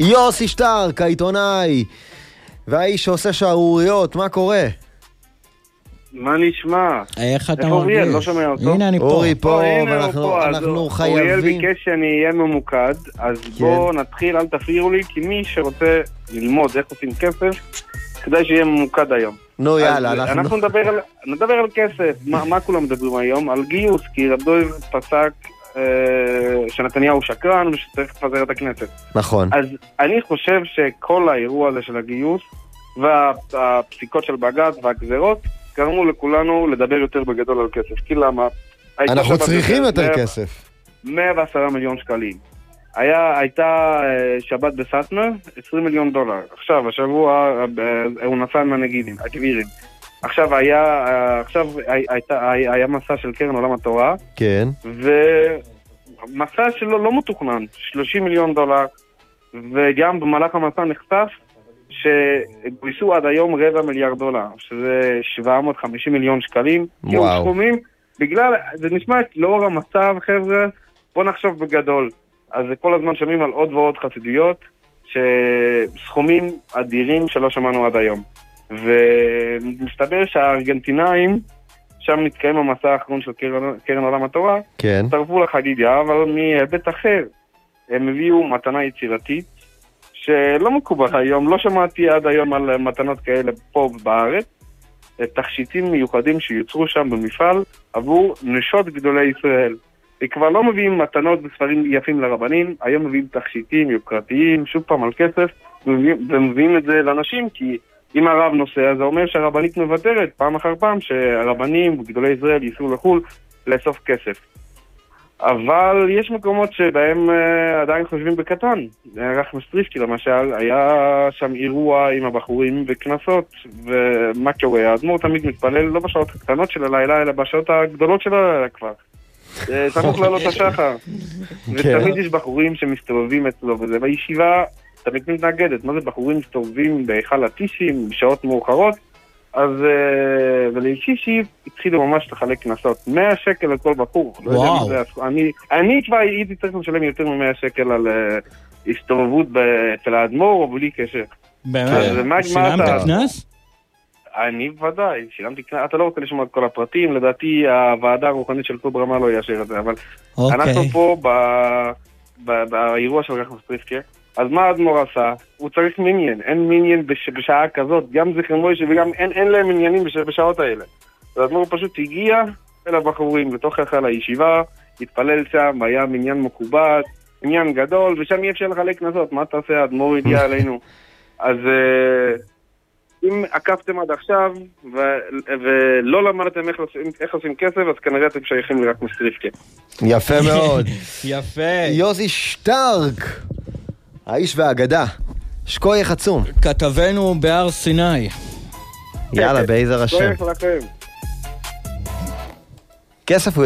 יוסי שטרק, העיתונאי, והאיש שעושה שערוריות, מה קורה? מה נשמע? איך אתה איפה אוריאל? מרגיש? לא שומע אותו. הנה אני פה. אורי פה, הנה הוא פה, ואנחנו אז אוריאל חייבים... ביקש שאני אהיה ממוקד, אז בואו נתחיל, אל תפריעו לי, כי מי שרוצה ללמוד איך עושים כסף, כדאי שיהיה ממוקד היום. נו יאללה, אנחנו נדבר על כסף. מה כולם מדברים היום? על גיוס, כי רדוי פסק שנתניהו שקרן ושצריך לפזר את הכנסת. נכון. אז אני חושב שכל האירוע הזה של הגיוס והפסיקות של בג"ץ והגזרות גרמו לכולנו לדבר יותר בגדול על כסף. כי למה? אנחנו צריכים יותר כסף. 110 מיליון שקלים. הייתה שבת בסטמר, 20 מיליון דולר. עכשיו, השבוע הוא נסע עם הנגידים, הגבירים. עכשיו היה מסע של קרן עולם התורה. כן. ומסע שלו לא מתוכנן, 30 מיליון דולר. וגם במהלך המסע נחשף שגויסו עד היום $250 מיליון, שזה 750 מיליון שקלים. וואו. סכומים, בגלל, זה נשמע לאור המצב, חבר'ה, בוא נחשוב בגדול. אז כל הזמן שומעים על עוד ועוד חסידויות, שסכומים אדירים שלא שמענו עד היום. ומסתבר שהארגנטינאים, שם מתקיים המסע האחרון של קרן עולם התורה, כן. הצטרפו לחגיגה, אבל מהיבט אחר, הם הביאו מתנה יצירתית, שלא מקובל היום, לא שמעתי עד היום על מתנות כאלה פה בארץ, תכשיטים מיוחדים שיוצרו שם במפעל עבור נשות גדולי ישראל. וכבר לא מביאים מתנות וספרים יפים לרבנים, היום מביאים תכשיטים יוקרתיים, שוב פעם על כסף, ומביאים את זה לאנשים, כי אם הרב נוסע, זה אומר שהרבנית מבטרת פעם אחר פעם שהרבנים וגדולי ישראל ייסעו לחול לאסוף כסף. אבל יש מקומות שבהם עדיין חושבים בקטן. רחם סטריפקי למשל, היה שם אירוע עם הבחורים וכנסות, ומה קורה? האדמו"ר תמיד מתפלל לא בשעות הקטנות של הלילה, אלא בשעות הגדולות של הלילה כבר. סמוך לעלות השחר. ותמיד יש בחורים שמסתובבים אצלו, וזה בישיבה תמיד מתנגדת. מה זה בחורים מסתובבים בהיכל הטישים בשעות מאוחרות? אז ולישישי התחילו ממש לחלק כנסות. 100 שקל לכל בחור. וואו. אני כבר הייתי צריך לשלם יותר מ100 שקל על הסתובבות אצל האדמו"ר או בלי קשר. באמת? שילמת כנס? אני ודאי, שילמתי כנס. אתה לא רוצה לשמוע את כל הפרטים, לדעתי הוועדה הרוחנית של קוב רמה לא יאשר את זה, אבל אנחנו פה באירוע של רחם סטריפקי. אז מה האדמו"ר עשה? הוא צריך מיניאן, אין מיניאן בשעה כזאת, גם זכר מוישה וגם אין להם מיניינים בשעות האלה. אז האדמו"ר פשוט הגיע אל הבחורים לתוך היכל הישיבה, התפלל שם, היה מניין מקובץ, מניין גדול, ושם אי אפשר לחלק כנסות, מה תעשה? האדמו"ר הגיע אלינו. אז אם עקפתם עד עכשיו ולא למדתם איך עושים כסף, אז כנראה אתם שייכים לרחם סטריפקי. יפה מאוד. יפה. יוסי שטרק, האיש והאגדה, שקוי חצום. כתבנו בהר סיני. יאללה, בעזר השם. כסף הוא